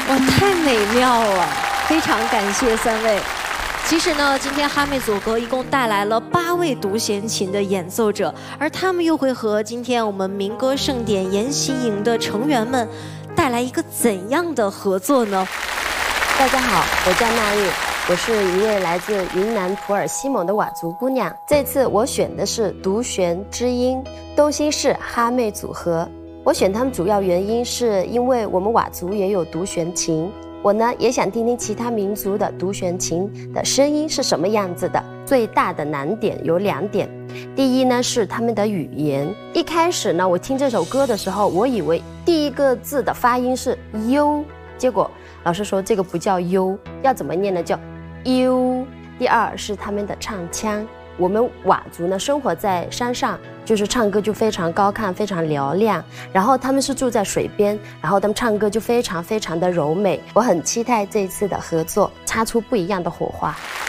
哇，太美妙了！非常感谢3位。其实呢，今天哈妹组合一共带来了8位独弦琴的演奏者，而他们又会和今天我们民歌盛典研习营的成员们带来一个怎样的合作呢？ 大家好，我叫娜玉，我是一位来自云南普洱西盟的佤族姑娘。这次我选的是独弦知音东兴市哈妹组合。我选他们主要原因是因为我们佤族也有独弦琴。我呢也想听听其他民族的独弦琴的声音是什么样子的。最大的难点有2点，第一呢是他们的语言。一开始呢，我听这首歌的时候，我以为第一个字的发音是优，结果老师说这个不叫优，要怎么念呢？叫优。第二是他们的唱腔。我们佤族呢生活在山上，就是唱歌就非常高亢，非常嘹亮。然后他们是住在水边，然后他们唱歌就非常的柔美。我很期待这一次的合作，擦出不一样的火花。